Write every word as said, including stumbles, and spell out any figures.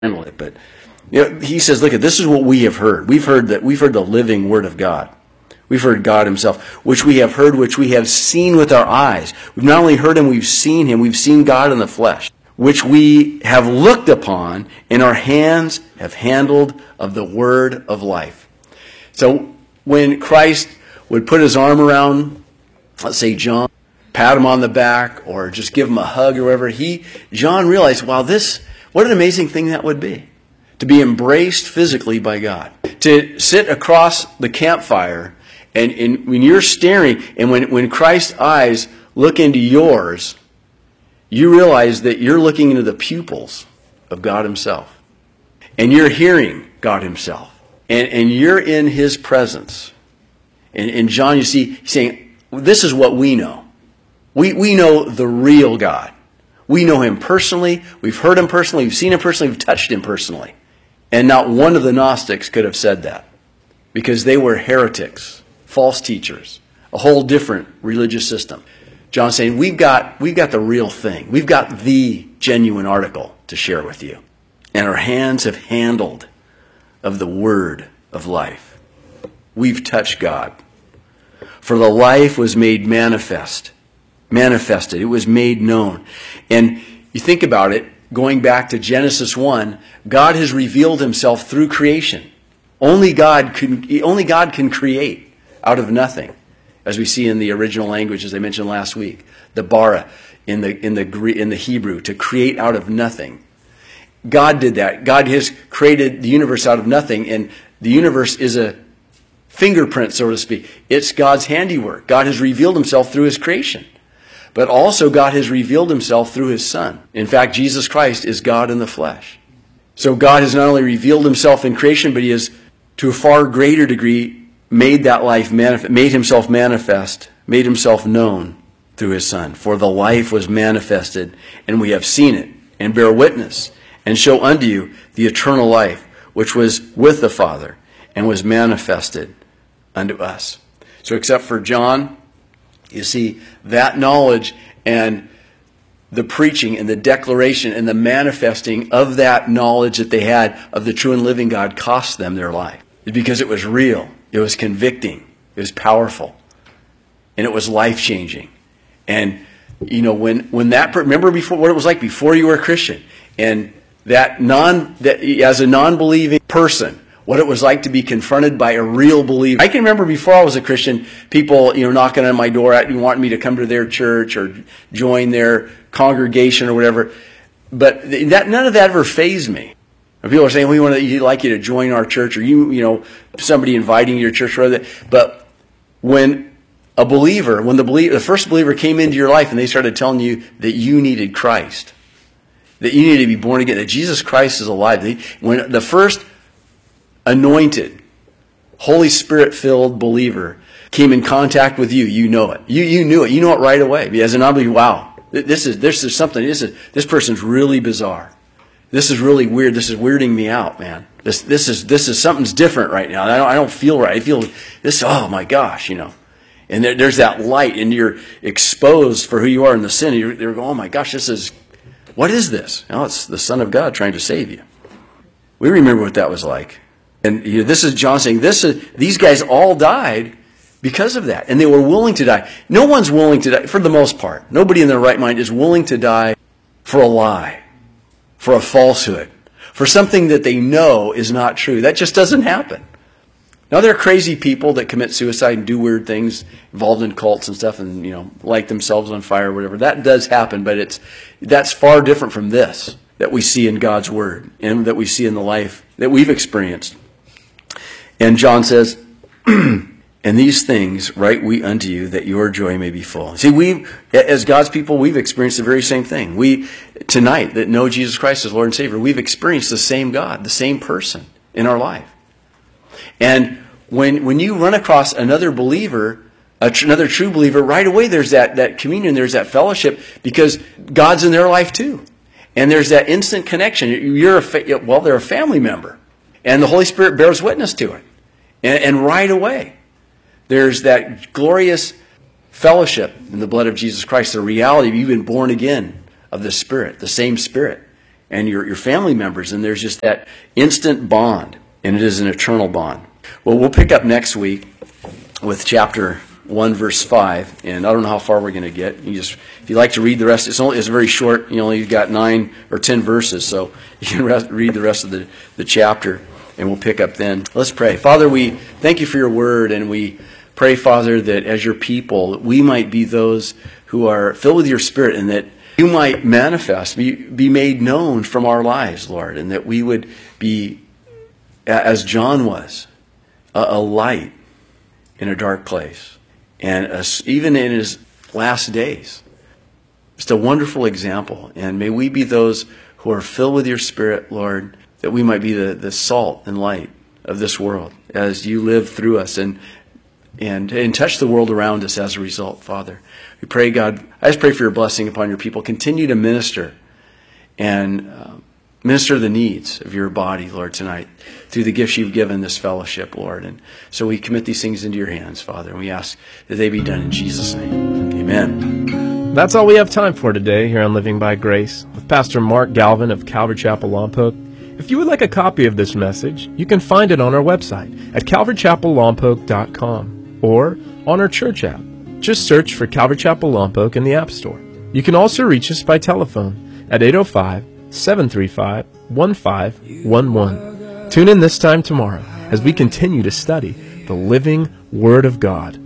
handle it. But you know, he says, look, this is what we have heard. We've heard that we've heard the living word of God. We've heard God himself, which we have heard, which we have seen with our eyes. We've not only heard him, we've seen him. We've seen God in the flesh, which we have looked upon, and our hands have handled of the word of life. So when Christ would put his arm around, let's say John, pat him on the back, or just give him a hug or whatever, he, John realized, wow, this, what an amazing thing that would be. To be embraced physically by God. To sit across the campfire, and, and when you're staring, and when, when Christ's eyes look into yours, you realize that you're looking into the pupils of God himself. And you're hearing God himself. And, and you're in his presence. And, and John, you see, he's saying, this is what we know. We, we know the real God. We know him personally. We've heard him personally. We've seen him personally. We've touched him personally. And not one of the Gnostics could have said that. Because they were heretics, false teachers, a whole different religious system. John's saying, we've got, we've got the real thing. We've got the genuine article to share with you. And our hands have handled of the word of life. We've touched God. For the life was made manifest. Manifested. It was made known. And you think about it, going back to Genesis one, God has revealed himself through creation. Only God can, only God can create out of nothing. As we see in the original language, as I mentioned last week, the bara in the, in the, in the Hebrew, to create out of nothing. God did that. God has created the universe out of nothing, and the universe is a fingerprint, so to speak. It's God's handiwork. God has revealed himself through his creation. But also God has revealed himself through his Son. In fact, Jesus Christ is God in the flesh. So God has not only revealed himself in creation, but he has, to a far greater degree, made that life manifest, made himself manifest, made himself known through his Son. For the life was manifested, and we have seen it, and bear witness, and show unto you the eternal life, which was with the Father, and was manifested unto us. So except for John, you see, that knowledge and the preaching and the declaration and the manifesting of that knowledge that they had of the true and living God cost them their life. Because it was real. It was convicting. It was powerful. And it was life-changing. And, you know, when, when that, remember before what it was like before you were a Christian. And that non, that as a non-believing person, what it was like to be confronted by a real believer. I can remember before I was a Christian, people, you know, knocking on my door, wanting me to come to their church or join their congregation or whatever. But that, none of that ever fazed me. People are saying, we want to, we'd like you to join our church, or you, you know, somebody inviting you to your church. Or that. But when a believer, when the believer, the first believer came into your life and they started telling you that you needed Christ, that you needed to be born again, that Jesus Christ is alive. They, when the first anointed, Holy Spirit-filled believer came in contact with you, you know it. You, you knew it. You know it right away. As an unbeliever, wow, this is, this is something, this is, this person's really bizarre. This is really weird. This is weirding me out, man. This, this is, this is, something's different right now. I don't, I don't feel right. I feel this, oh my gosh, you know. And there, there's that light, and you're exposed for who you are in the sin. You're, you're going, oh my gosh, this is, what is this? Oh, it's the Son of God trying to save you. We remember what that was like. And you know, this is John saying, this is, these guys all died because of that. And they were willing to die. No one's willing to die, for the most part. Nobody in their right mind is willing to die for a lie, for a falsehood, for something that they know is not true. That just doesn't happen. Now, there are crazy people that commit suicide and do weird things, involved in cults and stuff, and, you know, light themselves on fire or whatever. That does happen, but it's that's far different from this that we see in God's Word and that we see in the life that we've experienced. And John says, and these things write we unto you, that your joy may be full. See, we, as God's people, we've experienced the very same thing. We, tonight, that know Jesus Christ as Lord and Savior, we've experienced the same God, the same person in our life. And when, when you run across another believer, another true believer, right away there's that, that communion, there's that fellowship, because God's in their life too. And there's that instant connection. You're a, well, they're a family member. And the Holy Spirit bears witness to it. And, and right away, there's that glorious fellowship in the blood of Jesus Christ, the reality of you've been born again of the Spirit, the same Spirit. and your, your family members, and there's just that instant bond, and it is an eternal bond. Well, we'll pick up next week with chapter one, verse five, and I don't know how far we're going to get. You just, if you like to read the rest, it's only it's very short. You only got nine or ten verses, so you can rest, read the rest of the, the chapter, and we'll pick up then. Let's pray. Father, we thank you for your word, and we pray, Father, that as your people, we might be those who are filled with your Spirit, and that you might manifest, be, be made known from our lives, Lord, and that we would be, as John was, a, a light in a dark place. And a, even in his last days, just a wonderful example. And may we be those who are filled with your Spirit, Lord, that we might be the, the salt and light of this world as you live through us and and and touch the world around us as a result, Father. We pray, God, I just pray for your blessing upon your people. Continue to minister and uh, minister the needs of your body, Lord, tonight through the gifts you've given this fellowship, Lord. And so we commit these things into your hands, Father, and we ask that they be done in Jesus' name. Amen. That's all we have time for today here on Living by Grace with Pastor Mark Galvin of Calvary Chapel Lompoc. If you would like a copy of this message, you can find it on our website at calvary chapel lompoc dot com or on our church app. Just search for Calvary Chapel Lompoc in the App Store. You can also reach us by telephone at eight oh five, seven three five, one five one one. Tune in this time tomorrow as we continue to study the living Word of God.